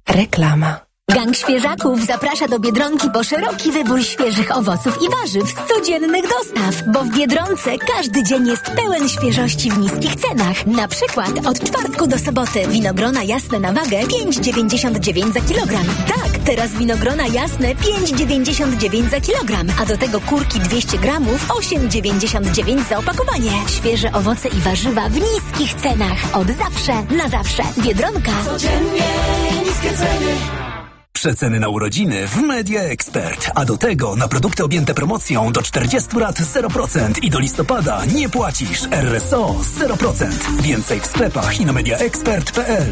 Reklama. Gang Świeżaków zaprasza do Biedronki po szeroki wybór świeżych owoców i warzyw z codziennych dostaw, bo w Biedronce każdy dzień jest pełen świeżości w niskich cenach. Na przykład od czwartku do soboty winogrona jasne na wagę 5,99 za kilogram. Tak, teraz winogrona jasne 5,99 za kilogram, a do tego kurki 200 gramów 8,99 za opakowanie. Świeże owoce i warzywa w niskich cenach. Od zawsze, na zawsze. Biedronka. Codziennie niskie ceny. Przeceny na urodziny w Media Expert. A do tego na produkty objęte promocją do 40 lat 0% i do listopada nie płacisz. RSO 0%. Więcej w sklepach i na mediaexpert.pl.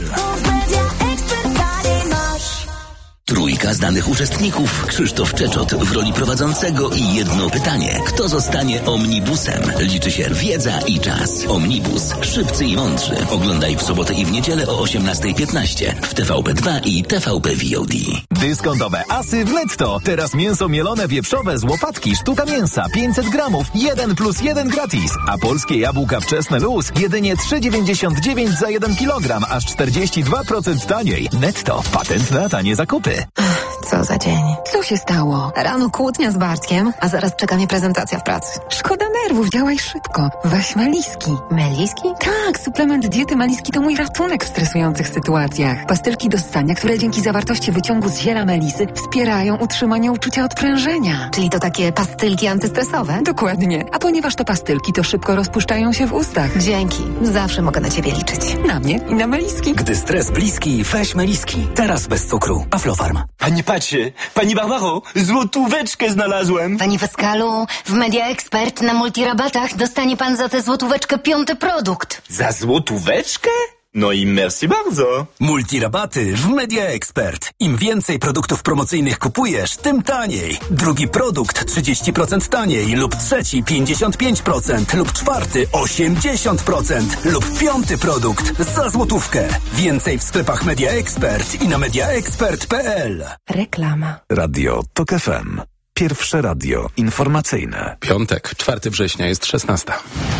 Trójka znanych uczestników. Krzysztof Czeczot w roli prowadzącego i jedno pytanie. Kto zostanie omnibusem? Liczy się wiedza i czas. Omnibus. Szybcy i mądrzy. Oglądaj w sobotę i w niedzielę o 18:15 w TVP2 i TVP VOD. Dyskontowe asy w Netto. Teraz mięso mielone wieprzowe z łopatki, sztuka mięsa 500 gramów, 1+1 gratis. A polskie jabłka wczesne luz jedynie 3,99 za 1 kilogram, aż 42% taniej. Netto. Patent na tanie zakupy. Co za dzień. Co się stało? Rano kłótnia z Bartkiem, a zaraz czeka mnie prezentacja w pracy. Szkoda nerwów, działaj szybko. Weź Meliski. Meliski? Tak, suplement diety Meliski to mój ratunek w stresujących sytuacjach. Pastylki do ssania, które dzięki zawartości wyciągu z ziela melisy wspierają utrzymanie uczucia odprężenia. Czyli to takie pastylki antystresowe? Dokładnie. A ponieważ to pastylki, to szybko rozpuszczają się w ustach. Dzięki. Zawsze mogę na ciebie liczyć. Na mnie i na Meliski. Gdy stres bliski, weź Meliski. Teraz bez cukru. Aflofarm. Pani patrzy, pani Barbaro, złotóweczkę znalazłem. Panie Pascalu, w Media Expert na multirabatach dostanie pan za tę złotóweczkę 5. produkt. Za złotóweczkę? No i merci bardzo. Multirabaty w Media Expert. Im więcej produktów promocyjnych kupujesz, tym taniej. Drugi produkt 30% taniej lub trzeci 55% lub czwarty 80% lub piąty produkt za złotówkę. Więcej w sklepach Media Expert i na mediaexpert.pl. Reklama. Radio TOK FM. Pierwsze radio informacyjne. Piątek, 4 września, jest 16.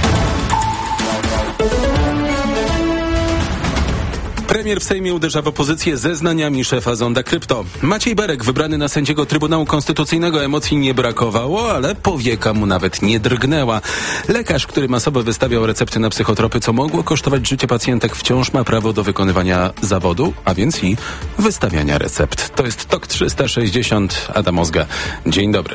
Premier w Sejmie uderza w opozycję zeznaniami szefa Zonda Krypto. Maciej Berek, wybrany na sędziego Trybunału Konstytucyjnego, emocji nie brakowało, ale powieka mu nawet nie drgnęła. Lekarz, który masowo wystawiał recepty na psychotropy, co mogło kosztować życie pacjentek, wciąż ma prawo do wykonywania zawodu, a więc i wystawiania recept. To jest TOK 360, Adam Mozga. Dzień dobry.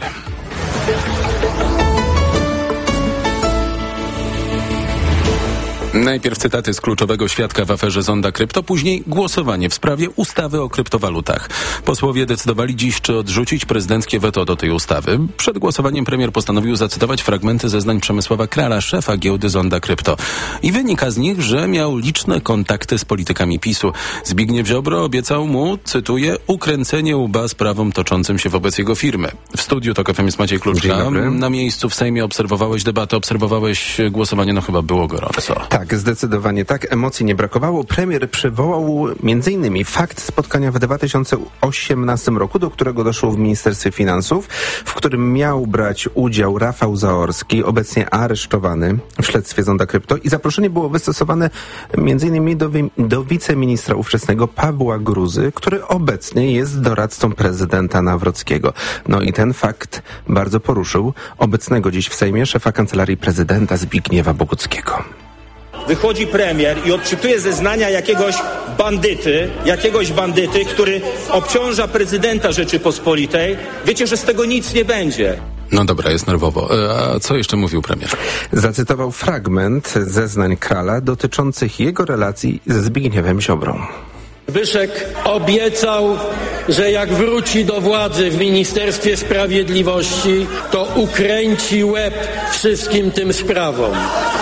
Najpierw cytaty z kluczowego świadka w aferze Zonda Krypto, później głosowanie w sprawie ustawy o kryptowalutach. Posłowie decydowali dziś, czy odrzucić prezydenckie weto do tej ustawy. Przed głosowaniem premier postanowił zacytować fragmenty zeznań Przemysława Krala, szefa giełdy Zonda Krypto. I wynika z nich, że miał liczne kontakty z politykami PiS-u. Zbigniew Ziobro obiecał mu, cytuję, ukręcenie łba sprawom toczącym się wobec jego firmy. W studiu TOK FM jest Maciej Kluczka. Na miejscu w Sejmie obserwowałeś debatę, obserwowałeś głosowanie, no chyba było gorąco. Tak, zdecydowanie tak. Emocji nie brakowało. Premier przywołał m.in. fakt spotkania w 2018 roku, do którego doszło w Ministerstwie Finansów, w którym miał brać udział Rafał Zaorski, obecnie aresztowany w śledztwie Zonda Krypto, i zaproszenie było wystosowane m.in. do wiceministra ówczesnego Pawła Gruzy, który obecnie jest doradcą prezydenta Nawrockiego. No i ten fakt bardzo poruszył obecnego dziś w Sejmie szefa Kancelarii Prezydenta Zbigniewa Boguckiego. Wychodzi premier i odczytuje zeznania jakiegoś bandyty, który obciąża prezydenta Rzeczypospolitej. Wiecie, że z tego nic nie będzie. No dobra, jest nerwowo. A co jeszcze mówił premier? Zacytował fragment zeznań Krala dotyczących jego relacji ze Zbigniewem Ziobrą. Zbyszek obiecał, że jak wróci do władzy w Ministerstwie Sprawiedliwości, to ukręci łeb wszystkim tym sprawom.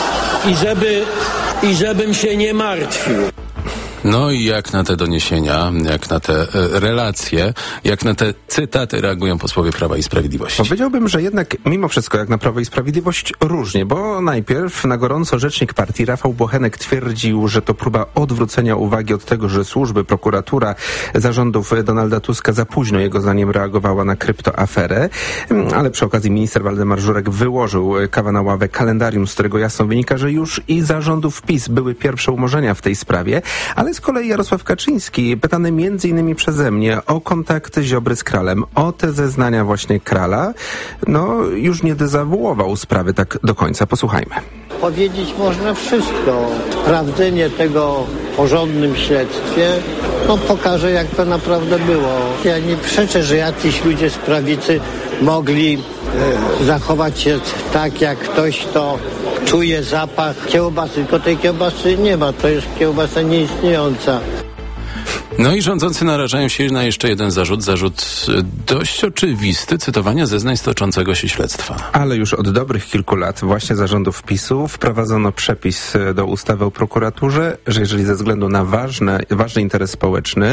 I żebym się nie martwił. No i jak na te doniesienia, jak na te relacje, jak na te cytaty reagują posłowie Prawa i Sprawiedliwości? Powiedziałbym, że jednak mimo wszystko jak na Prawo i Sprawiedliwość różnie, bo najpierw na gorąco rzecznik partii Rafał Bochenek twierdził, że to próba odwrócenia uwagi od tego, że służby, prokuratura zarządów Donalda Tuska za późno jego zdaniem reagowała na kryptoaferę, ale przy okazji minister Waldemar Żurek wyłożył kawa na ławę kalendarium, z którego jasno wynika, że już i zarządów PiS były pierwsze umorzenia w tej sprawie, ale Ale z kolei Jarosław Kaczyński, pytany m.in. przeze mnie o kontakty Ziobry z Kralem, o te zeznania właśnie Krala, już nie dezawuował sprawy tak do końca. Posłuchajmy. Powiedzieć można wszystko. Sprawdzenie tego w porządnym śledztwie pokaże, jak to naprawdę było. Ja nie przeczę, że jacyś ludzie z prawicy mogli zachować się tak, jak ktoś, kto czuje zapach kiełbasy, tylko tej kiełbasy nie ma. To jest kiełbasa nieistniejąca. No i rządzący narażają się na jeszcze jeden zarzut dość oczywisty, cytowania zeznań z toczącego się śledztwa. Ale już od dobrych kilku lat właśnie za rządów PiS-u wprowadzono przepis do ustawy o prokuraturze, że jeżeli ze względu na ważny interes społeczny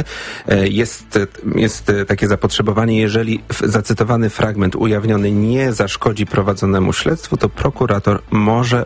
jest takie zapotrzebowanie, jeżeli zacytowany fragment ujawniony nie zaszkodzi prowadzonemu śledztwu, to prokurator może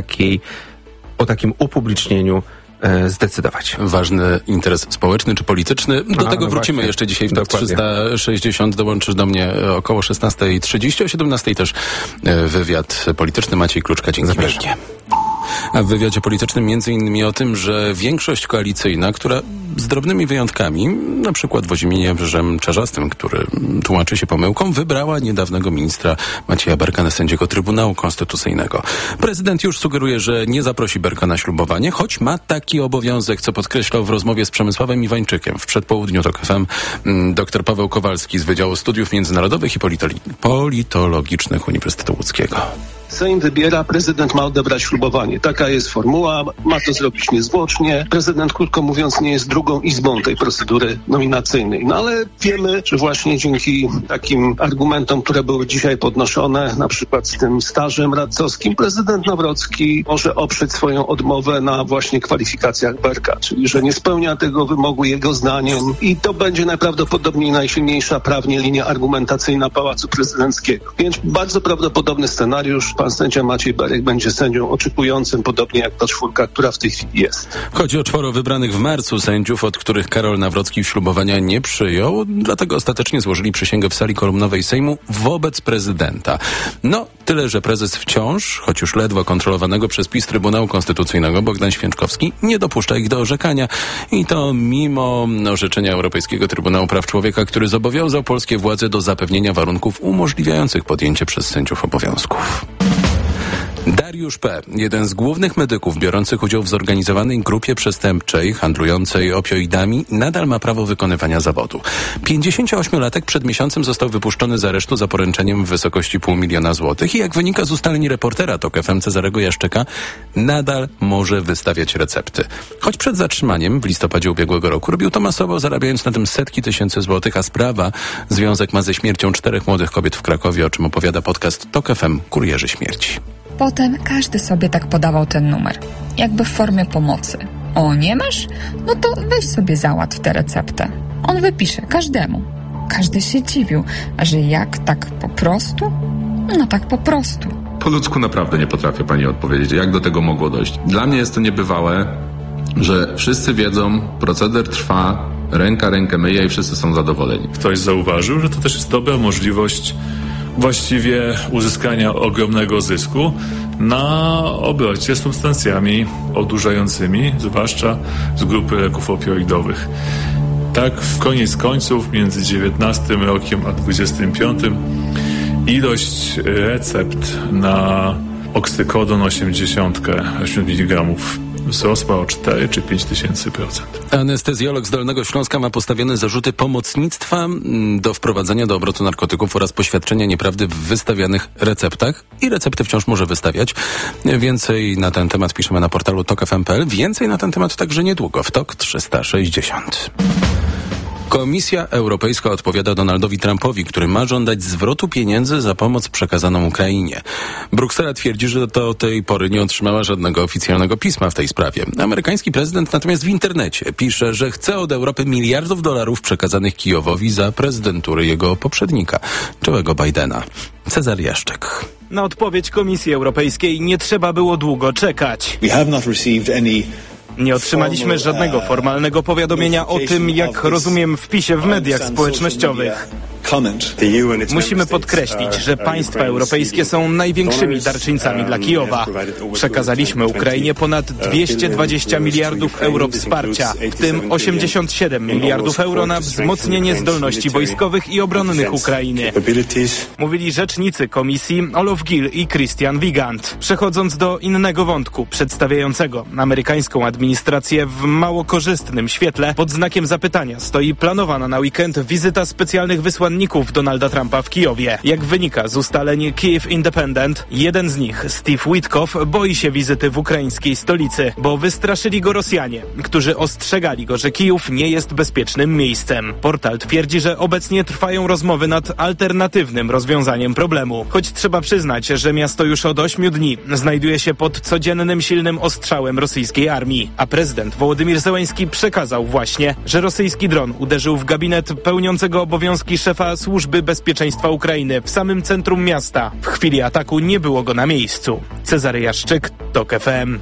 o takim upublicznieniu zdecydować. Ważny interes społeczny czy polityczny? Do tego wrócimy właśnie jeszcze dzisiaj w TOP 360. Dołączysz do mnie około 16:30, o 17:00 też wywiad polityczny. Maciej Kluczka, dzięki wielkie. A w wywiadzie politycznym m.in. o tym, że większość koalicyjna, która z drobnymi wyjątkami, na przykład Włodzimierzem Czarzastym, który tłumaczy się pomyłką, wybrała niedawnego ministra Macieja Berka na sędziego Trybunału Konstytucyjnego. Prezydent już sugeruje, że nie zaprosi Berka na ślubowanie, choć ma taki obowiązek, co podkreślał w rozmowie z Przemysławem Iwańczykiem w przedpołudniu TOK FM dr Paweł Kowalski z Wydziału Studiów Międzynarodowych i Politologicznych Uniwersytetu Łódzkiego. Sejm wybiera, prezydent ma odebrać ślubowanie. Taka jest formuła, ma to zrobić niezwłocznie. Prezydent, krótko mówiąc, nie jest drugą izbą tej procedury nominacyjnej. Ale wiemy, że właśnie dzięki takim argumentom, które były dzisiaj podnoszone, na przykład z tym stażem radcowskim, prezydent Nawrocki może oprzeć swoją odmowę na właśnie kwalifikacjach Berka, czyli że nie spełnia tego wymogu jego zdaniem i to będzie najprawdopodobniej najsilniejsza prawnie linia argumentacyjna Pałacu Prezydenckiego. Więc bardzo prawdopodobny scenariusz. Pan sędzia Maciej Berek będzie sędzią oczekującym, podobnie jak ta czwórka, która w tej chwili jest. Chodzi o 4 wybranych w marcu sędziów, od których Karol Nawrocki ślubowania nie przyjął, dlatego ostatecznie złożyli przysięgę w sali kolumnowej Sejmu wobec prezydenta. Tyle, że prezes wciąż, choć już ledwo kontrolowanego przez PiS Trybunału Konstytucyjnego Bogdan Święczkowski, nie dopuszcza ich do orzekania. I to mimo orzeczenia Europejskiego Trybunału Praw Człowieka, który zobowiązał polskie władze do zapewnienia warunków umożliwiających podjęcie przez sędziów obowiązków. Dariusz P., jeden z głównych medyków biorących udział w zorganizowanej grupie przestępczej handlującej opioidami, nadal ma prawo wykonywania zawodu. 58-latek przed miesiącem został wypuszczony z aresztu za poręczeniem w wysokości $500 000 złotych i jak wynika z ustaleń reportera TOK FM Cezarego Jaszczeka, nadal może wystawiać recepty. Choć przed zatrzymaniem w listopadzie ubiegłego roku robił to masowo, zarabiając na tym setki tysięcy złotych, a sprawa związek ma ze śmiercią 4 młodych kobiet w Krakowie, o czym opowiada podcast TOK FM Kurierzy Śmierci. Potem każdy sobie tak podawał ten numer, jakby w formie pomocy. O, nie masz? No to weź sobie załatw tę receptę. On wypisze każdemu. Każdy się dziwił, a że jak tak po prostu? No tak po prostu. Po ludzku naprawdę nie potrafię pani odpowiedzieć, jak do tego mogło dojść. Dla mnie jest to niebywałe, że wszyscy wiedzą, proceder trwa, ręka rękę myje i wszyscy są zadowoleni. Ktoś zauważył, że to też jest dobra możliwość właściwie uzyskania ogromnego zysku na obrocie substancjami odurzającymi, zwłaszcza z grupy leków opioidowych. Tak w koniec końców między 19 rokiem a 25 ilość recept na oksykodon 80 mg wzrosła o 4 czy 5 tysięcy %. Anestezjolog z Dolnego Śląska ma postawione zarzuty pomocnictwa do wprowadzenia do obrotu narkotyków oraz poświadczenia nieprawdy w wystawianych receptach i recepty wciąż może wystawiać. Więcej na ten temat piszemy na portalu tokfm.pl. Więcej na ten temat także niedługo w TOK 360. Komisja Europejska odpowiada Donaldowi Trumpowi, który ma żądać zwrotu pieniędzy za pomoc przekazaną Ukrainie. Bruksela twierdzi, że do tej pory nie otrzymała żadnego oficjalnego pisma w tej sprawie. Amerykański prezydent natomiast w internecie pisze, że chce od Europy miliardów dolarów przekazanych Kijowowi za prezydentury jego poprzednika, Joe'ego Bidena. Cezar Jaszczek. Na odpowiedź Komisji Europejskiej nie trzeba było długo czekać. Nie otrzymaliśmy żadnego formalnego powiadomienia o tym, jak rozumiem, wpisie w mediach społecznościowych. Musimy podkreślić, że państwa europejskie są największymi darczyńcami dla Kijowa. Przekazaliśmy Ukrainie ponad 220 miliardów euro wsparcia, w tym 87 miliardów euro na wzmocnienie zdolności wojskowych i obronnych Ukrainy. Mówili rzecznicy Komisji Olof Gill i Christian Wigand. Przechodząc do innego wątku, przedstawiającego amerykańską administrację w mało korzystnym świetle, pod znakiem zapytania stoi planowana na weekend wizyta specjalnych wysłanników Donalda Trumpa w Kijowie. Jak wynika z ustaleń Kyiv Independent, jeden z nich, Steve Witkow, boi się wizyty w ukraińskiej stolicy, bo wystraszyli go Rosjanie, którzy ostrzegali go, że Kijów nie jest bezpiecznym miejscem. Portal twierdzi, że obecnie trwają rozmowy nad alternatywnym rozwiązaniem problemu. Choć trzeba przyznać, że miasto już od 8 dni znajduje się pod codziennym silnym ostrzałem rosyjskiej armii. A prezydent Wołodymyr Zełenski przekazał właśnie, że rosyjski dron uderzył w gabinet pełniącego obowiązki szefa Służby Bezpieczeństwa Ukrainy w samym centrum miasta. W chwili ataku nie było go na miejscu. Cezary Jaszczyk, TOK FM.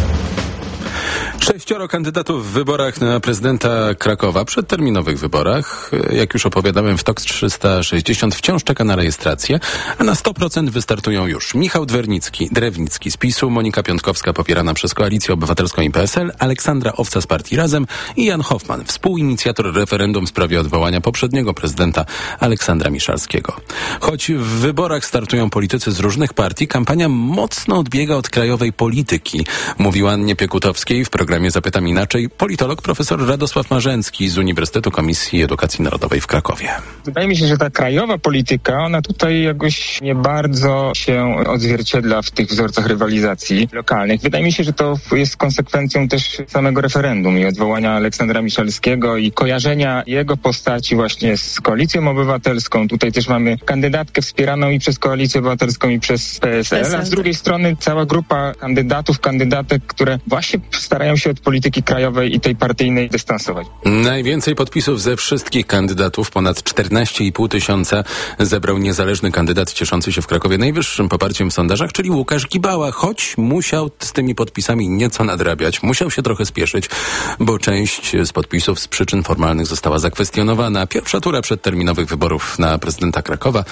6 kandydatów w wyborach na prezydenta Krakowa, przedterminowych wyborach. Jak już opowiadałem, w TOK 360 wciąż czeka na rejestrację, a na 100% wystartują już Michał Drewnicki z PiS-u, Monika Piątkowska popierana przez Koalicję Obywatelską i PSL, Aleksandra Owca z partii Razem i Jan Hoffman, współinicjator referendum w sprawie odwołania poprzedniego prezydenta Aleksandra Miszalskiego. Choć w wyborach startują politycy z różnych partii, kampania mocno odbiega od krajowej polityki, mówił Annie Piekutowskiej w programie Zapytam Inaczej politolog profesor Radosław Marzęcki z Uniwersytetu Komisji Edukacji Narodowej w Krakowie. Wydaje mi się, że ta krajowa polityka, ona tutaj jakoś nie bardzo się odzwierciedla w tych wzorcach rywalizacji lokalnych. Wydaje mi się, że to jest konsekwencją też samego referendum i odwołania Aleksandra Miszalskiego i kojarzenia jego postaci właśnie z Koalicją Obywatelską. Tutaj też mamy kandydatkę wspieraną i przez Koalicję Obywatelską i przez PSL, a z drugiej strony cała grupa kandydatek, które właśnie starają się od polityki krajowej i tej partyjnej dystansować. Najwięcej podpisów ze wszystkich kandydatów, ponad 14,5 tysiąca, zebrał niezależny kandydat cieszący się w Krakowie najwyższym poparciem w sondażach, czyli Łukasz Gibała, choć musiał z tymi podpisami nieco nadrabiać, musiał się trochę spieszyć, bo część z podpisów z przyczyn formalnych została zakwestionowana. Pierwsza tura przedterminowych wyborów na prezydenta Krakowa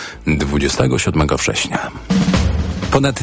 27 września. Ponad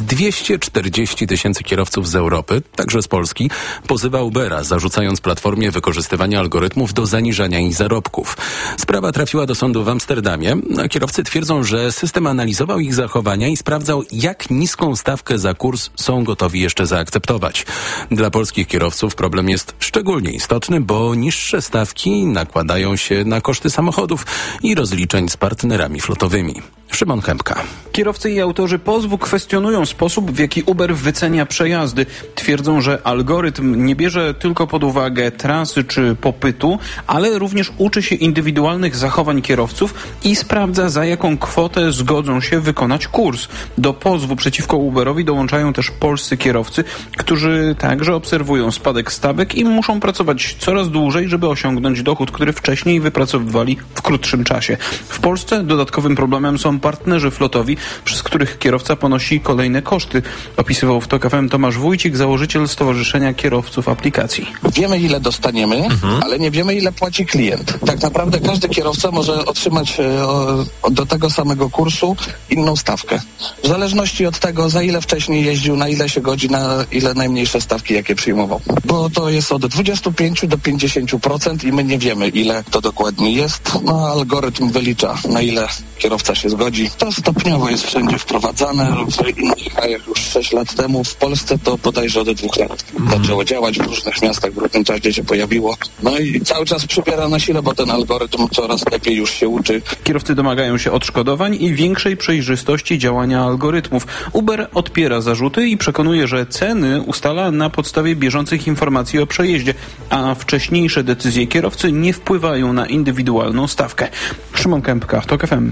240 tysięcy kierowców z Europy, także z Polski, pozywa Ubera, zarzucając platformie wykorzystywanie algorytmów do zaniżania ich zarobków. Sprawa trafiła do sądu w Amsterdamie. Kierowcy twierdzą, że system analizował ich zachowania i sprawdzał, jak niską stawkę za kurs są gotowi jeszcze zaakceptować. Dla polskich kierowców problem jest szczególnie istotny, bo niższe stawki nakładają się na koszty samochodów i rozliczeń z partnerami flotowymi. Szymon Kępka. Kierowcy i autorzy pozwu kwestionują sposób, w jaki Uber wycenia przejazdy. Twierdzą, że algorytm nie bierze tylko pod uwagę trasy czy popytu, ale również uczy się indywidualnych zachowań kierowców i sprawdza, za jaką kwotę zgodzą się wykonać kurs. Do pozwu przeciwko Uberowi dołączają też polscy kierowcy, którzy także obserwują spadek stawek i muszą pracować coraz dłużej, żeby osiągnąć dochód, który wcześniej wypracowywali w krótszym czasie. W Polsce dodatkowym problemem są partnerzy flotowi, przez których kierowca ponosi kolejne koszty. Opisywał w TOK FM Tomasz Wójcik, założyciel Stowarzyszenia Kierowców Aplikacji. Wiemy, ile dostaniemy, ale nie wiemy, ile płaci klient. Tak naprawdę każdy kierowca może otrzymać do tego samego kursu inną stawkę. W zależności od tego, za ile wcześniej jeździł, na ile się godzi, na ile najmniejsze stawki, jakie przyjmował. Bo to jest od 25 do 50% i my nie wiemy, ile to dokładnie jest. No, algorytm wylicza, na ile kierowca się zgodzi. To stopniowo jest wszędzie wprowadzane. W innych krajach już 6 lat temu. W Polsce to bodajże od 2 lat zaczęło działać. W różnych miastach w różnym czasie się pojawiło. No i cały czas przybiera na sile, bo ten algorytm coraz lepiej już się uczy. Kierowcy domagają się odszkodowań i większej przejrzystości działania algorytmów. Uber odpiera zarzuty i przekonuje, że ceny ustala na podstawie bieżących informacji o przejeździe, a wcześniejsze decyzje kierowcy nie wpływają na indywidualną stawkę. Szymon Kępka, TOK FM.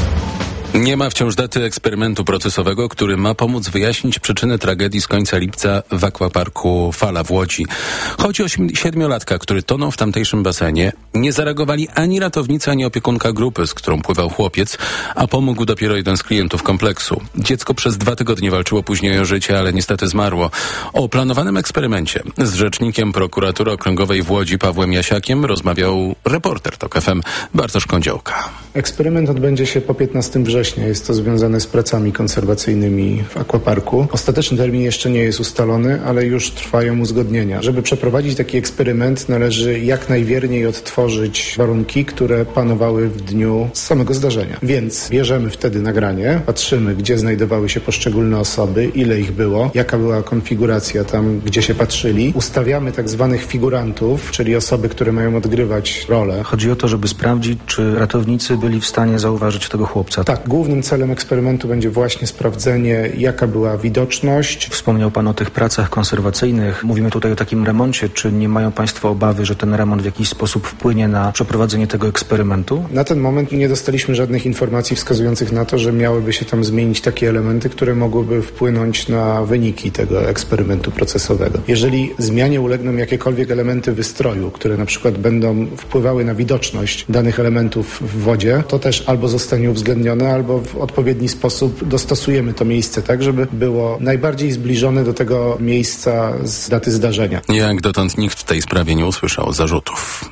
Nie ma wciąż daty eksperymentu procesowego, który ma pomóc wyjaśnić przyczyny tragedii z końca lipca w akwaparku Fala w Łodzi. Chodzi o 7-latka, który tonął w tamtejszym basenie. Nie zareagowali ani ratownicy, ani opiekunka grupy, z którą pływał chłopiec, a pomógł dopiero jeden z klientów kompleksu. Dziecko przez 2 tygodnie walczyło później o życie, ale niestety zmarło. O planowanym eksperymencie z rzecznikiem prokuratury okręgowej w Łodzi Pawłem Jasiakiem rozmawiał reporter TOK FM Bartosz Kądziołka. Eksperyment odbędzie się po 15 września. Jest to związane z pracami konserwacyjnymi w akwaparku. Ostateczny termin jeszcze nie jest ustalony, ale już trwają uzgodnienia. Żeby przeprowadzić taki eksperyment, należy jak najwierniej odtworzyć warunki, które panowały w dniu samego zdarzenia. Więc bierzemy wtedy nagranie, patrzymy, gdzie znajdowały się poszczególne osoby, ile ich było, jaka była konfiguracja tam, gdzie się patrzyli. Ustawiamy tak zwanych figurantów, czyli osoby, które mają odgrywać rolę. Chodzi o to, żeby sprawdzić, czy ratownicy byli w stanie zauważyć tego chłopca. Tak, głównym celem eksperymentu będzie właśnie sprawdzenie, jaka była widoczność. Wspomniał Pan o tych pracach konserwacyjnych. Mówimy tutaj o takim remoncie. Czy nie mają Państwo obawy, że ten remont w jakiś sposób wpłynie na przeprowadzenie tego eksperymentu? Na ten moment nie dostaliśmy żadnych informacji wskazujących na to, że miałyby się tam zmienić takie elementy, które mogłyby wpłynąć na wyniki tego eksperymentu procesowego. Jeżeli zmianie ulegną jakiekolwiek elementy wystroju, które na przykład będą wpływały na widoczność danych elementów w wodzie, to też albo zostanie uwzględnione, albo w odpowiedni sposób dostosujemy to miejsce tak, żeby było najbardziej zbliżone do tego miejsca z daty zdarzenia. Jak dotąd nikt w tej sprawie nie usłyszał zarzutów.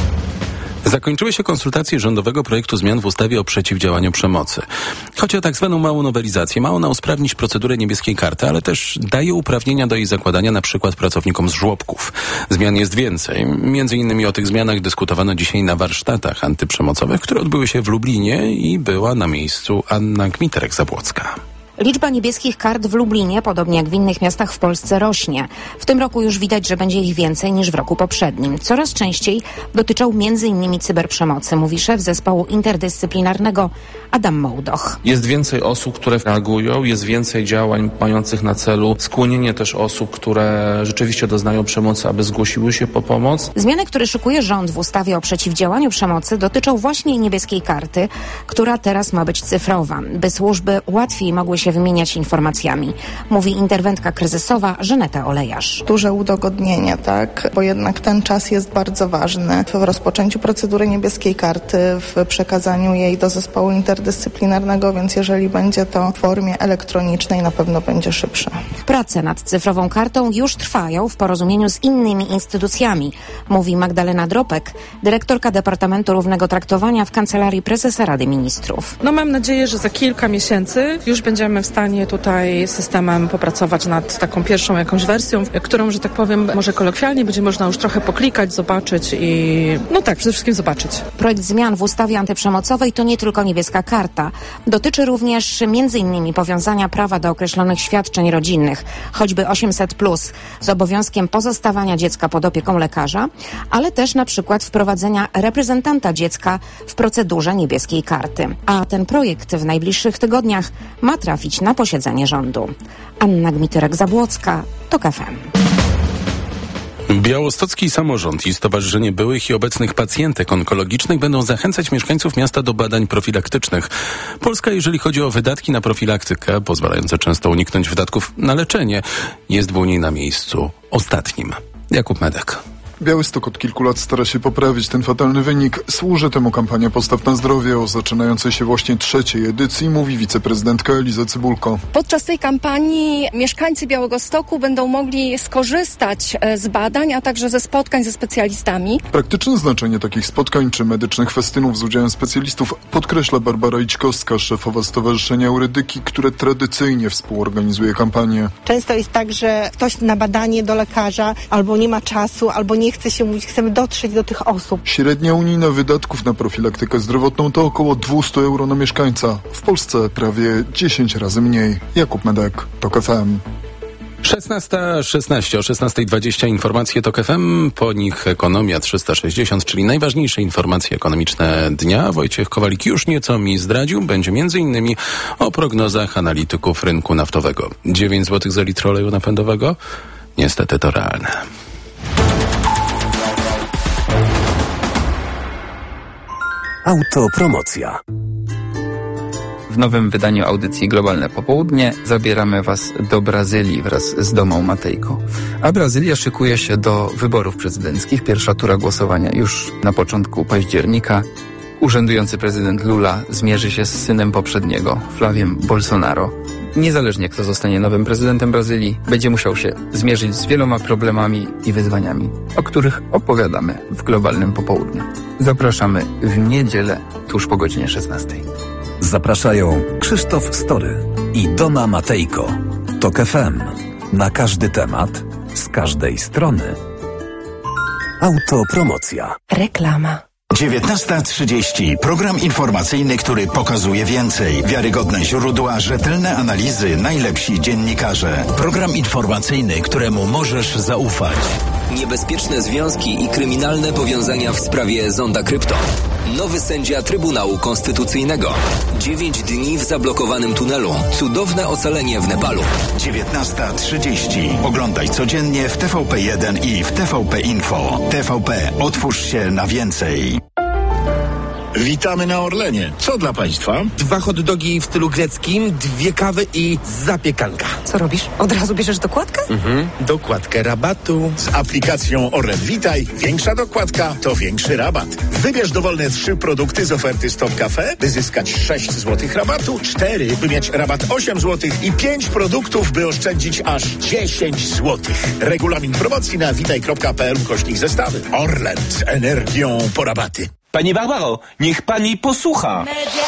Zakończyły się konsultacje rządowego projektu zmian w ustawie o przeciwdziałaniu przemocy. Chodzi o tak zwaną małą nowelizację. Ma ona usprawnić procedurę niebieskiej karty, ale też daje uprawnienia do jej zakładania na przykład pracownikom z żłobków. Zmian jest więcej. Między innymi o tych zmianach dyskutowano dzisiaj na warsztatach antyprzemocowych, które odbyły się w Lublinie i była na miejscu Anna Gmiterek-Zabłocka. Liczba niebieskich kart w Lublinie, podobnie jak w innych miastach w Polsce, rośnie. W tym roku już widać, że będzie ich więcej niż w roku poprzednim. Coraz częściej dotyczą m.in. cyberprzemocy, mówi szef zespołu interdyscyplinarnego Adam Mołdoch. Jest więcej osób, które reagują, jest więcej działań mających na celu skłonienie też osób, które rzeczywiście doznają przemocy, aby zgłosiły się po pomoc. Zmiany, które szykuje rząd w ustawie o przeciwdziałaniu przemocy, dotyczą właśnie niebieskiej karty, która teraz ma być cyfrowa, by służby łatwiej mogły się wymieniać informacjami, mówi interwentka kryzysowa Żaneta Olejarz. Duże udogodnienie, tak, bo jednak ten czas jest bardzo ważny w rozpoczęciu procedury niebieskiej karty, w przekazaniu jej do zespołu interdyscyplinarnego, więc jeżeli będzie to w formie elektronicznej, na pewno będzie szybsze. Prace nad cyfrową kartą już trwają w porozumieniu z innymi instytucjami, mówi Magdalena Dropek, dyrektorka Departamentu Równego Traktowania w Kancelarii Prezesa Rady Ministrów. Mam nadzieję, że za kilka miesięcy już będziemy w stanie tutaj systemem popracować nad taką pierwszą jakąś wersją, którą, że tak powiem, może kolokwialnie będzie można już trochę poklikać, zobaczyć i przede wszystkim zobaczyć. Projekt zmian w ustawie antyprzemocowej to nie tylko niebieska karta. Dotyczy również m.in. powiązania prawa do określonych świadczeń rodzinnych, choćby 800+, z obowiązkiem pozostawania dziecka pod opieką lekarza, ale też na przykład wprowadzenia reprezentanta dziecka w procedurze niebieskiej karty. A ten projekt w najbliższych tygodniach ma trafić na posiedzenie rządu. Anna Gmiterek-Zabłocka, TOK FM. Białostocki Samorząd i Stowarzyszenie Byłych i Obecnych Pacjentek Onkologicznych będą zachęcać mieszkańców miasta do badań profilaktycznych. Polska, jeżeli chodzi o wydatki na profilaktykę, pozwalające często uniknąć wydatków na leczenie, jest w Unii na miejscu ostatnim. Jakub Medek. Białystok od kilku lat stara się poprawić ten fatalny wynik. Służy temu kampania Postaw na zdrowie o zaczynającej się właśnie 3. edycji, mówi wiceprezydentka Eliza Cybulko. Podczas tej kampanii mieszkańcy Białegostoku będą mogli skorzystać z badań, a także ze spotkań ze specjalistami. Praktyczne znaczenie takich spotkań czy medycznych festynów z udziałem specjalistów podkreśla Barbara Ićkowska, szefowa Stowarzyszenia Eurydyki, które tradycyjnie współorganizuje kampanię. Często jest tak, że ktoś na badanie do lekarza albo nie ma czasu, albo nie chce się mówić, chcemy dotrzeć do tych osób. Średnia unijna wydatków na profilaktykę zdrowotną to około 200 euro na mieszkańca. W Polsce prawie 10 razy mniej. Jakub Medek, TOK FM. 16:16, o 16:20 informacje TOK FM, po nich Ekonomia 360, czyli najważniejsze informacje ekonomiczne dnia. Wojciech Kowalik już nieco mi zdradził, będzie m.in. o prognozach analityków rynku naftowego. 9 zł za litr oleju napędowego? Niestety to realne. Autopromocja. W nowym wydaniu audycji Globalne Popołudnie zabieramy Was do Brazylii wraz z Domą Matejko. A Brazylia szykuje się do wyborów prezydenckich. Pierwsza tura głosowania już na początku października. Urzędujący prezydent Lula zmierzy się z synem poprzedniego, Flaviem Bolsonaro. niezależnie kto zostanie nowym prezydentem Brazylii, będzie musiał się zmierzyć z wieloma problemami i wyzwaniami, o których opowiadamy w Globalnym Popołudniu. Zapraszamy w niedzielę tuż po godzinie 16. Zapraszają Krzysztof Story i Donna Matejko. TOK FM. Na każdy temat, z każdej strony. Autopromocja. Reklama. 19:30. Program informacyjny, który pokazuje więcej. Wiarygodne źródła, rzetelne analizy, najlepsi dziennikarze. Program informacyjny, któremu możesz zaufać. Niebezpieczne związki i kryminalne powiązania w sprawie Zonda Krypto. Nowy sędzia Trybunału Konstytucyjnego. 9 dni w zablokowanym tunelu. Cudowne ocalenie w Nepalu. 19:30. Oglądaj codziennie w TVP1 i w TVP Info. TVP. Otwórz się na więcej. Witamy na Orlenie. Co dla Państwa? 2 hot dogi w stylu greckim, 2 kawy i zapiekanka. Co robisz? Od razu bierzesz dokładkę? Dokładkę rabatu. Z aplikacją Orlen Witaj większa dokładka to większy rabat. Wybierz dowolne 3 produkty z oferty Stop Cafe, by zyskać 6 zł rabatu, 4, by mieć rabat 8 zł i 5 produktów, by oszczędzić aż 10 zł. Regulamin promocji na witaj.pl/zestawy. Orlen z energią po rabaty. Pani Barbaro, niech pani posłucha.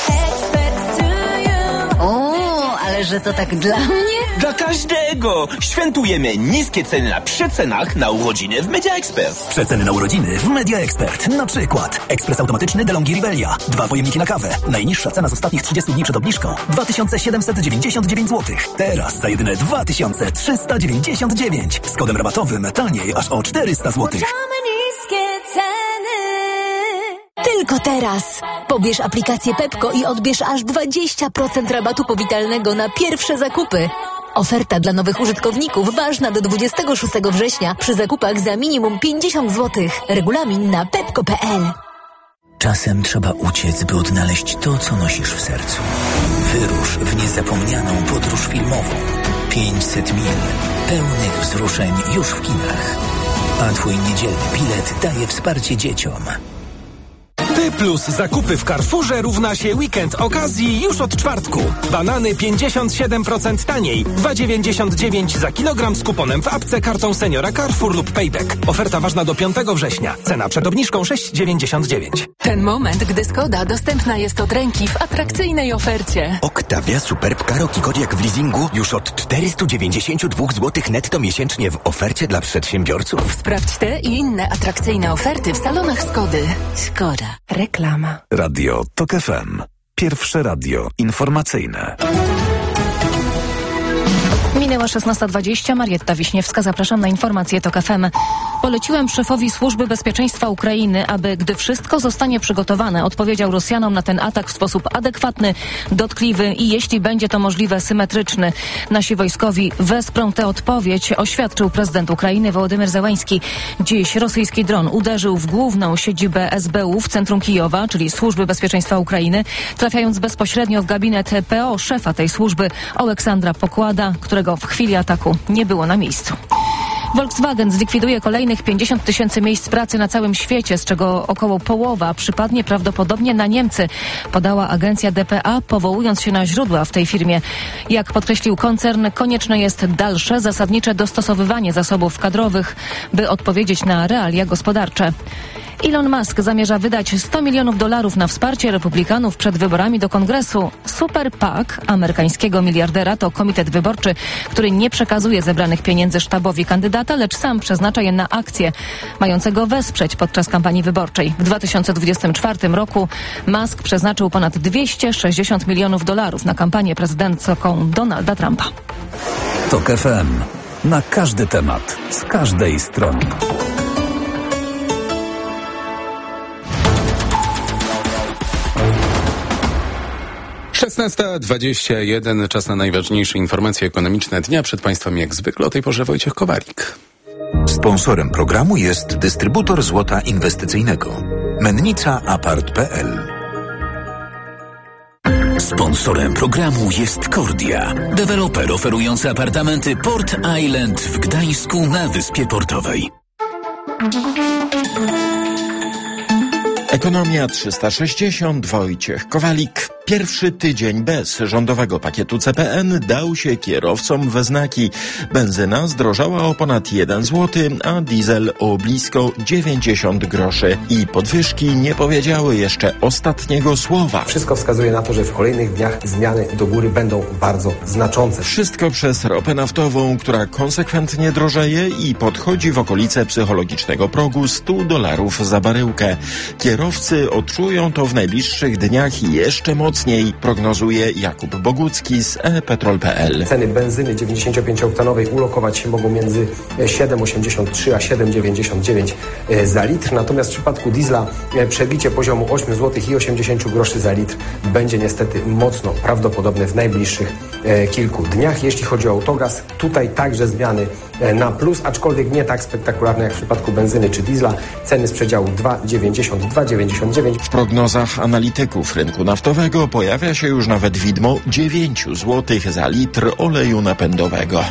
O, ale że to tak dla mnie? Dla każdego. Świętujemy niskie ceny na przecenach na urodziny w Media Expert. Przeceny na urodziny w Media Expert. Na przykład ekspres automatyczny DeLonghi Ribelia. 2 pojemniki na kawę. Najniższa cena z ostatnich 30 dni przed obniżką 2799 zł. Teraz za jedyne 2399. Z kodem rabatowym taniej aż o 400 zł. Tylko teraz. Pobierz aplikację Pepko i odbierz aż 20% rabatu powitalnego na pierwsze zakupy. Oferta dla nowych użytkowników ważna do 26 września przy zakupach za minimum 50 zł. Regulamin na pepko.pl. Czasem trzeba uciec, by odnaleźć to, co nosisz w sercu. Wyrusz w niezapomnianą podróż filmową. 500 mil pełnych wzruszeń już w kinach. A twój niedzielny bilet daje wsparcie dzieciom. Ty plus zakupy w Carrefourze równa się weekend okazji już od czwartku. Banany 57% taniej. 2,99 za kilogram z kuponem w apce, kartą seniora Carrefour lub Payback. Oferta ważna do 5 września. Cena przed obniżką 6,99. Ten moment, gdy Skoda dostępna jest od ręki w atrakcyjnej ofercie. Octavia Superb Karoq Kodiaq w leasingu już od 492 zł netto miesięcznie w ofercie dla przedsiębiorców. Sprawdź te i inne atrakcyjne oferty w salonach Skody. Skoda. Reklama. Radio TOK FM. Pierwsze radio informacyjne. Minęła 16:20. Marietta Wiśniewska. Zapraszam na informacje TOK FM. Poleciłem szefowi Służby Bezpieczeństwa Ukrainy, aby gdy wszystko zostanie przygotowane, odpowiedział Rosjanom na ten atak w sposób adekwatny, dotkliwy i jeśli będzie to możliwe, symetryczny. Nasi wojskowi wesprą tę odpowiedź, oświadczył prezydent Ukrainy Wołodymyr Zełański. Dziś rosyjski dron uderzył w główną siedzibę SBU w centrum Kijowa, czyli Służby Bezpieczeństwa Ukrainy, trafiając bezpośrednio w gabinet PO szefa tej służby Oleksandra Pokłada, którego w chwili ataku nie było na miejscu. Volkswagen zlikwiduje kolejnych 50 000 miejsc pracy na całym świecie, z czego około połowa przypadnie prawdopodobnie na Niemcy, podała agencja dpa, powołując się na źródła w tej firmie. Jak podkreślił koncern, konieczne jest dalsze, zasadnicze dostosowywanie zasobów kadrowych, by odpowiedzieć na realia gospodarcze. Elon Musk zamierza wydać $100 milionów na wsparcie republikanów przed wyborami do Kongresu. Super PAC amerykańskiego miliardera to komitet wyborczy, który nie przekazuje zebranych pieniędzy sztabowi kandydata, lecz sam przeznacza je na akcje mające go wesprzeć podczas kampanii wyborczej. W 2024 roku Musk przeznaczył ponad $260 milionów na kampanię prezydencką Donalda Trumpa. TOK FM. Na każdy temat, z każdej strony. Szesnasta 21, czas na najważniejsze informacje ekonomiczne dnia. Przed Państwem jak zwykle o tej porze Wojciech Kowalik. Sponsorem programu jest dystrybutor złota inwestycyjnego. Mennica Apart.pl. Sponsorem programu jest Kordia, deweloper oferujący apartamenty Port Island w Gdańsku na Wyspie Portowej. Ekonomia 360, Wojciech Kowalik. Pierwszy tydzień bez rządowego pakietu CPN dał się kierowcom we znaki. Benzyna zdrożała o ponad 1 zł, a diesel o blisko 90 groszy. I podwyżki nie powiedziały jeszcze ostatniego słowa. Wszystko wskazuje na to, że w kolejnych dniach zmiany do góry będą bardzo znaczące. Wszystko przez ropę naftową, która konsekwentnie drożeje i podchodzi w okolice psychologicznego progu $100 za baryłkę. Kierowcy odczują to w najbliższych dniach jeszcze mocniej, prognozuje Jakub Bogucki z ePetrol.pl. Ceny benzyny 95-oktanowej ulokować się mogą między 7,83 a 7,99 za litr. Natomiast w przypadku diesla przebicie poziomu 8 zł i 80 groszy za litr będzie niestety mocno prawdopodobne w najbliższych kilku dniach. Jeśli chodzi o autogaz, tutaj także zmiany na plus, aczkolwiek nie tak spektakularne jak w przypadku benzyny czy diesla. Ceny z przedziału 2,90-2,99. W prognozach analityków rynku naftowego pojawia się już nawet widmo 9 zł za litr oleju napędowego.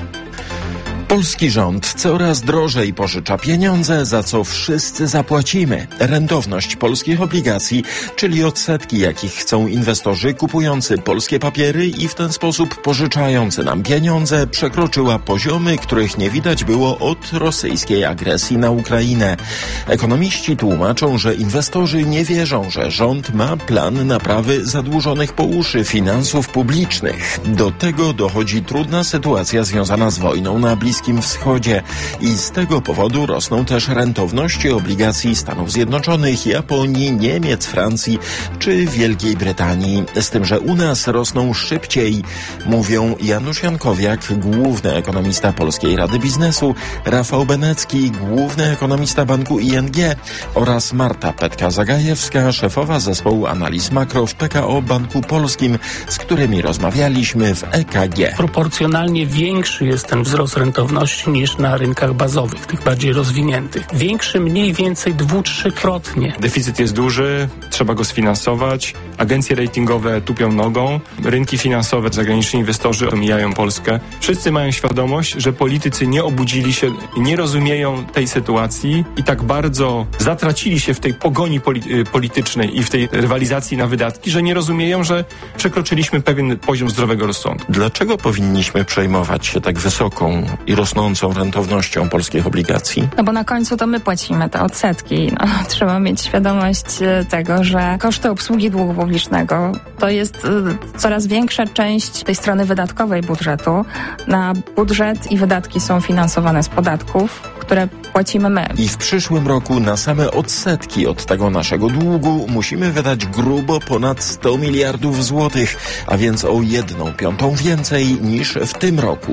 Polski rząd coraz drożej pożycza pieniądze, za co wszyscy zapłacimy. Rentowność polskich obligacji, czyli odsetki, jakich chcą inwestorzy kupujący polskie papiery i w ten sposób pożyczający nam pieniądze, przekroczyła poziomy, których nie widać było od rosyjskiej agresji na Ukrainę. Ekonomiści tłumaczą, że inwestorzy nie wierzą, że rząd ma plan naprawy zadłużonych po uszy finansów publicznych. Do tego dochodzi trudna sytuacja związana z wojną na Bliskim Wschodzie i z tego powodu rosną też rentowności obligacji Stanów Zjednoczonych, Japonii, Niemiec, Francji czy Wielkiej Brytanii. Z tym, że u nas rosną szybciej, mówią Janusz Jankowiak, główny ekonomista Polskiej Rady Biznesu, Rafał Benecki, główny ekonomista banku ING oraz Marta Petka-Zagajewska, szefowa zespołu analiz makro w PKO Banku Polskim, z którymi rozmawialiśmy w EKG. Proporcjonalnie większy jest ten wzrost rentowności niż na rynkach bazowych, tych bardziej rozwiniętych. Większy mniej więcej 2-3-krotnie. Deficyt jest duży, trzeba go sfinansować. Agencje ratingowe tupią nogą, rynki finansowe, zagraniczni inwestorzy omijają Polskę. Wszyscy mają świadomość, że politycy nie obudzili się, nie rozumieją tej sytuacji i tak bardzo zatracili się w tej pogoni politycznej i w tej rywalizacji na wydatki, że nie rozumieją, że przekroczyliśmy pewien poziom zdrowego rozsądku. Dlaczego powinniśmy przejmować się tak wysoką i rosnącą rentownością polskich obligacji? No bo na końcu to my płacimy te odsetki. No, trzeba mieć świadomość tego, że koszty obsługi długu publicznego to jest coraz większa część tej strony wydatkowej budżetu. Na budżet i wydatki są finansowane z podatków, które płacimy my. I w przyszłym roku na same odsetki od tego naszego długu musimy wydać grubo ponad 100 miliardów złotych, a więc o 1/5 więcej niż w tym roku.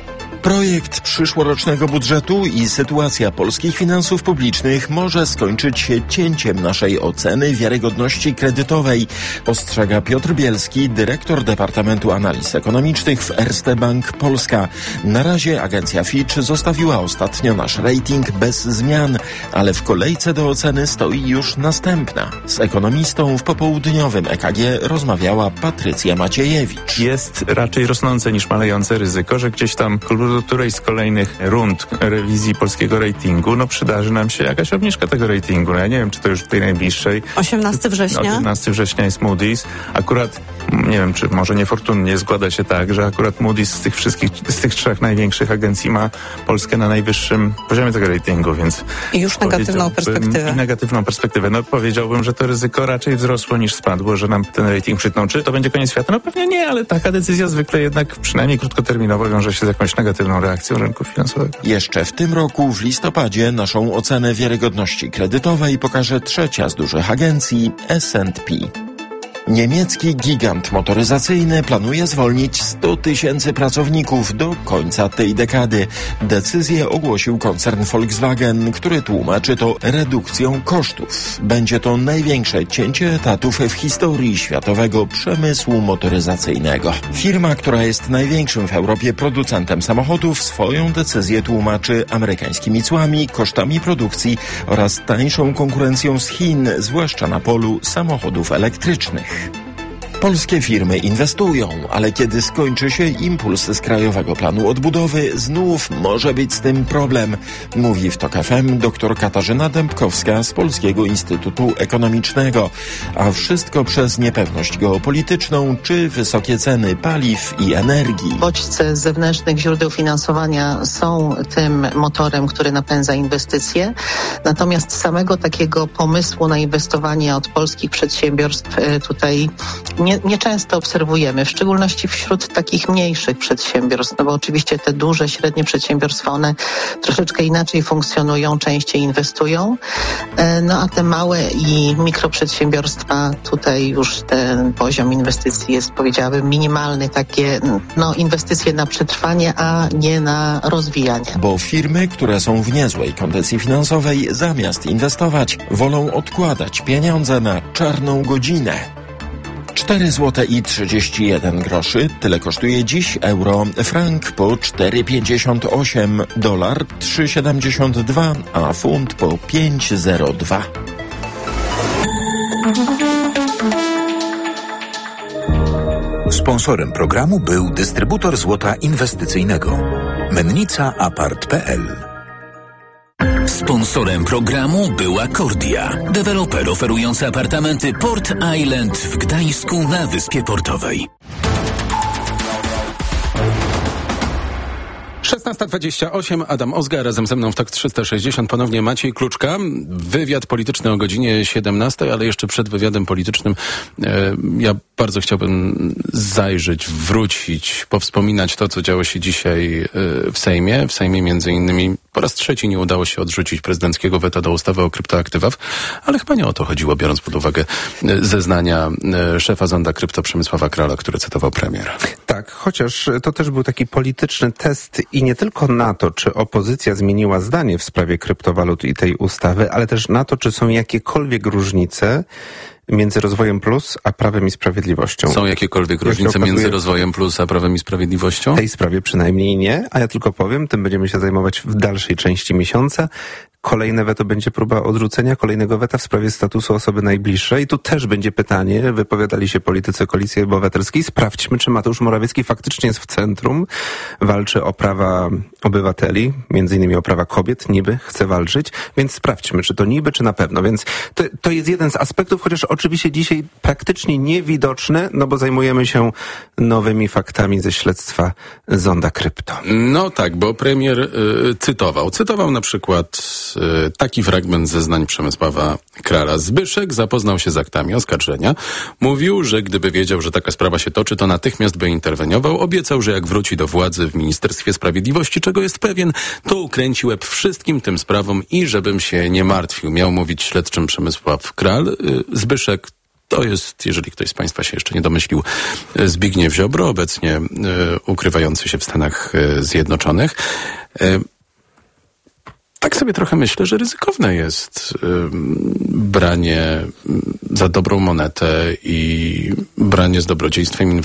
Projekt przyszłorocznego budżetu i sytuacja polskich finansów publicznych może skończyć się cięciem naszej oceny wiarygodności kredytowej, ostrzega Piotr Bielski, dyrektor Departamentu Analiz Ekonomicznych w Erste Bank Polska. Na razie agencja Fitch zostawiła ostatnio nasz rating bez zmian, ale w kolejce do oceny stoi już następna. Z ekonomistą w popołudniowym EKG rozmawiała Patrycja Maciejewicz. Jest raczej rosnące niż malejące ryzyko, że gdzieś tam do którejś z kolejnych rund rewizji polskiego ratingu, przydarzy nam się jakaś obniżka tego ratingu. Ja nie wiem, czy to już w tej najbliższej. 18 września? 18 września jest Moody's. Akurat, nie wiem, czy może niefortunnie składa się tak, że akurat Moody's z tych trzech największych agencji ma Polskę na najwyższym poziomie tego ratingu, więc... I już negatywną perspektywę. I negatywną perspektywę. Powiedziałbym, że to ryzyko raczej wzrosło niż spadło, że nam ten rating przytną. Czy to będzie koniec świata? Pewnie nie, ale taka decyzja zwykle jednak przynajmniej krótkoterminowo wiąże się z jakąś negatywną reakcją rynku finansowego. Jeszcze w tym roku, w listopadzie, naszą ocenę wiarygodności kredytowej pokaże trzecia z dużych agencji, S&P. Niemiecki gigant motoryzacyjny planuje zwolnić 100 000 pracowników do końca tej dekady. Decyzję ogłosił koncern Volkswagen, który tłumaczy to redukcją kosztów. Będzie to największe cięcie etatów w historii światowego przemysłu motoryzacyjnego. Firma, która jest największym w Europie producentem samochodów, swoją decyzję tłumaczy amerykańskimi cłami, kosztami produkcji oraz tańszą konkurencją z Chin, zwłaszcza na polu samochodów elektrycznych. Polskie firmy inwestują, ale kiedy skończy się impuls z Krajowego Planu Odbudowy, znów może być z tym problem, mówi w TOK FM dr Katarzyna Dębkowska z Polskiego Instytutu Ekonomicznego. A wszystko przez niepewność geopolityczną czy wysokie ceny paliw i energii. Bodźce zewnętrznych źródeł finansowania są tym motorem, który napędza inwestycje. Natomiast samego takiego pomysłu na inwestowanie od polskich przedsiębiorstw tutaj nieczęsto obserwujemy, w szczególności wśród takich mniejszych przedsiębiorstw, no bo oczywiście te duże, średnie przedsiębiorstwa, one troszeczkę inaczej funkcjonują, częściej inwestują, no a te małe i mikroprzedsiębiorstwa, tutaj już ten poziom inwestycji jest, powiedziałabym, minimalny, takie inwestycje na przetrwanie, a nie na rozwijanie. Bo firmy, które są w niezłej kondycji finansowej, zamiast inwestować, wolą odkładać pieniądze na czarną godzinę. 4 zł i 31 groszy. Tyle kosztuje dziś euro. Frank po 4,58, dolar 3,72, a funt po 5,02. Sponsorem programu był dystrybutor złota inwestycyjnego Mennica Apart.pl. Sponsorem programu była Kordia, deweloper oferujący apartamenty Port Island w Gdańsku na Wyspie Portowej. 16:28, Adam Ozga, razem ze mną w TOK 360 ponownie Maciej Kluczka. Wywiad polityczny o godzinie 17, ale jeszcze przed wywiadem politycznym ja bardzo chciałbym zajrzeć, wrócić, powspominać to, co działo się dzisiaj w Sejmie. W Sejmie między innymi po raz trzeci nie udało się odrzucić prezydenckiego weta do ustawy o kryptoaktywach, ale chyba nie o to chodziło, biorąc pod uwagę zeznania szefa Zonda Krypto Przemysława Krala, który cytował premier. Tak, chociaż to też był taki polityczny test i nie tylko na to, czy opozycja zmieniła zdanie w sprawie kryptowalut i tej ustawy, ale też na to, czy są jakiekolwiek różnice między Rozwojem Plus a Prawem i Sprawiedliwością. Są jakiekolwiek różnice między Rozwojem Plus a Prawem i Sprawiedliwością? W tej sprawie przynajmniej nie, a ja tylko powiem, tym będziemy się zajmować w dalszej części miesiąca. Kolejne weto będzie próba odrzucenia kolejnego weta w sprawie statusu osoby najbliższej. I tu też będzie pytanie, wypowiadali się politycy Koalicji Obywatelskiej. Sprawdźmy, czy Mateusz Morawiecki faktycznie jest w centrum, walczy o prawa obywateli, między innymi o prawa kobiet, niby chce walczyć, więc sprawdźmy, czy to niby, czy na pewno. Więc to jest jeden z aspektów, chociaż oczywiście dzisiaj praktycznie niewidoczny, no bo zajmujemy się nowymi faktami ze śledztwa Zonda Krypto. No tak, bo premier cytował na przykład taki fragment zeznań Przemysława Krala. Zbyszek zapoznał się z aktami oskarżenia. Mówił, że gdyby wiedział, że taka sprawa się toczy, to natychmiast by interweniował. Obiecał, że jak wróci do władzy w Ministerstwie Sprawiedliwości, czego jest pewien, to ukręci łeb wszystkim tym sprawom i żebym się nie martwił. Miał mówić śledczym Przemysław Kral. Zbyszek to jest, jeżeli ktoś z Państwa się jeszcze nie domyślił, Zbigniew Ziobro, obecnie ukrywający się w Stanach Zjednoczonych. Tak sobie trochę myślę, że ryzykowne jest branie za dobrą monetę i branie z dobrodziejstwem